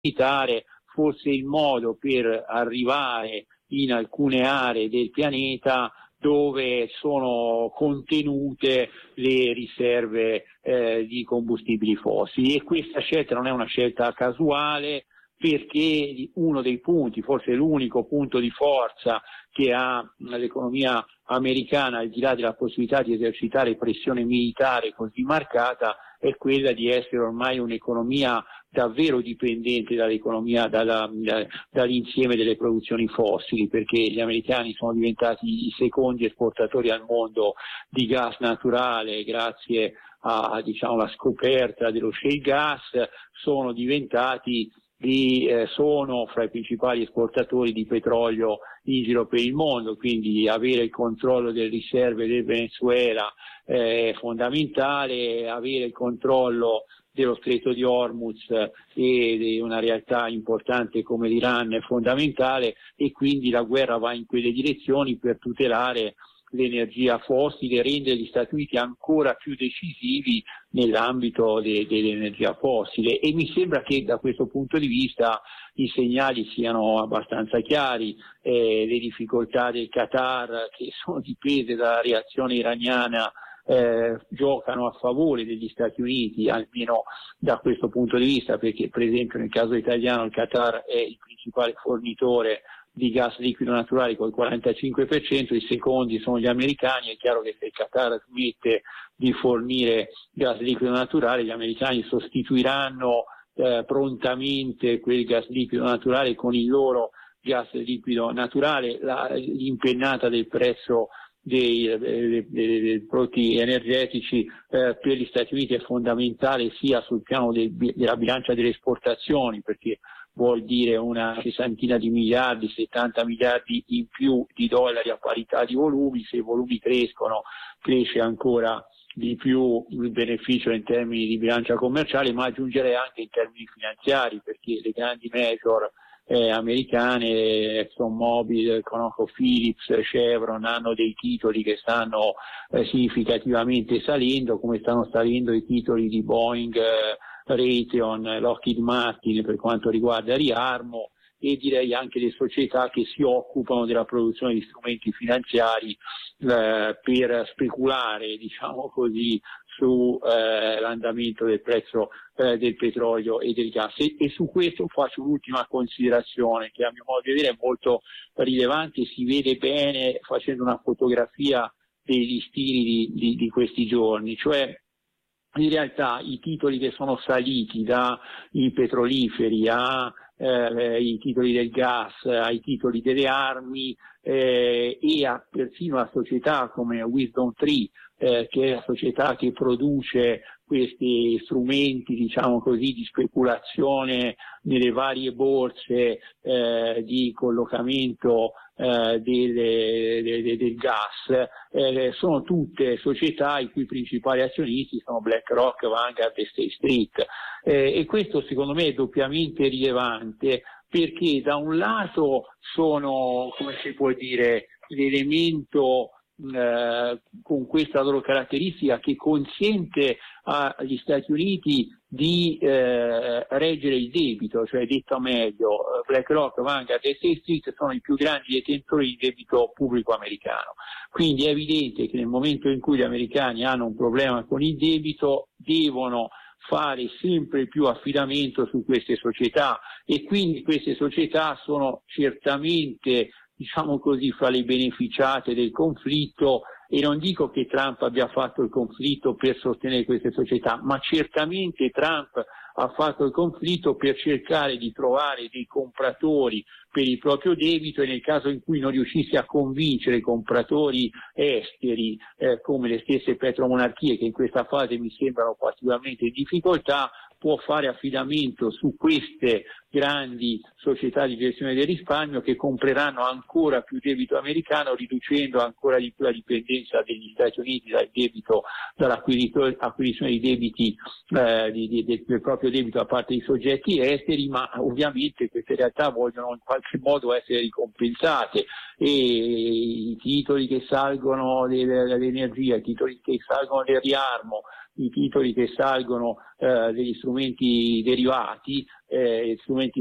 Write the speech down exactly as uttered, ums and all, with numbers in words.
militare fosse il modo per arrivare in alcune aree del pianeta dove sono contenute le riserve eh, di combustibili fossili, e questa scelta non è una scelta casuale, perché uno dei punti, forse l'unico punto di forza che ha l'economia americana, al di là della possibilità di esercitare pressione militare così marcata, è quella di essere ormai un'economia davvero dipendente dall'economia, dalla, da, dall'insieme delle produzioni fossili, perché gli americani sono diventati i secondi esportatori al mondo di gas naturale grazie a, diciamo, la scoperta dello shale gas, sono diventati Di, eh, sono fra i principali esportatori di petrolio in giro per il mondo, quindi avere il controllo delle riserve del Venezuela eh, è fondamentale, avere il controllo dello stretto di Hormuz e di una realtà importante come l'Iran è fondamentale, e quindi la guerra va in quelle direzioni per tutelare l'energia fossile, rendere gli Stati Uniti ancora più decisivi nell'ambito de- dell'energia fossile, e mi sembra che da questo punto di vista i segnali siano abbastanza chiari. Eh, le difficoltà del Qatar, che sono dipese dalla reazione iraniana, eh, giocano a favore degli Stati Uniti, almeno da questo punto di vista, perché per esempio nel caso italiano il Qatar è il principale fornitore di gas liquido naturale col quarantacinque per cento, i secondi sono gli americani. È chiaro che se il Qatar smette di fornire gas liquido naturale, gli americani sostituiranno eh, prontamente quel gas liquido naturale con il loro gas liquido naturale. La, l'impennata del prezzo dei, dei, dei, dei prodotti energetici eh, per gli Stati Uniti è fondamentale sia sul piano del, della bilancia delle esportazioni, perché vuol dire una sessantina di miliardi, settanta miliardi in più di dollari a parità di volumi. Se i volumi crescono, cresce ancora di più il beneficio in termini di bilancia commerciale, ma aggiungerei anche in termini finanziari, perché le grandi major eh, americane, ExxonMobil, ConocoPhillips, Chevron, hanno dei titoli che stanno eh, significativamente salendo, come stanno salendo i titoli di Boeing, eh, Raytheon, Lockheed Martin per quanto riguarda Riarmo, e direi anche le società che si occupano della produzione di strumenti finanziari eh, per speculare, diciamo così, sull'andamento eh, del prezzo eh, del petrolio e del gas. E, e su questo faccio l'ultima considerazione, che a mio modo di vedere è molto rilevante, si vede bene facendo una fotografia dei listini di, di, di questi giorni, cioè in realtà i titoli che sono saliti dai petroliferi a eh, i titoli del gas, ai titoli delle armi eh, e a persino a società come Wisdom Tree, eh, che è la società che produce questi strumenti, diciamo così, di speculazione nelle varie borse eh, di collocamento eh, delle, de, de, del gas, eh, sono tutte società i cui principali azionisti sono BlackRock, Vanguard e State Street, eh, e questo secondo me è doppiamente rilevante, perché da un lato sono, come si può dire, l'elemento Eh, con questa loro caratteristica che consente agli Stati Uniti di eh, reggere il debito, cioè detto meglio, BlackRock, Vanguard e State Street sono i più grandi detentori di debito pubblico americano. Quindi è evidente che nel momento in cui gli americani hanno un problema con il debito devono fare sempre più affidamento su queste società, e quindi queste società sono certamente, diciamo così, fra le beneficiate del conflitto. E non dico che Trump abbia fatto il conflitto per sostenere queste società, ma certamente Trump ha fatto il conflitto per cercare di trovare dei compratori per il proprio debito, e nel caso in cui non riuscisse a convincere i compratori esteri eh, come le stesse petromonarchie, che in questa fase mi sembrano particolarmente in difficoltà, può fare affidamento su queste grandi società di gestione del risparmio che compreranno ancora più debito americano, riducendo ancora di più la dipendenza degli Stati Uniti dal debito, dall'acquisizione di debiti eh, di, di, del proprio debito da parte di soggetti esteri, ma ovviamente queste realtà vogliono in qualche modo essere ricompensate, e i titoli che salgono dell'energia, i titoli che salgono del riarmo, i titoli che salgono eh, degli strumenti derivati, eh, strumenti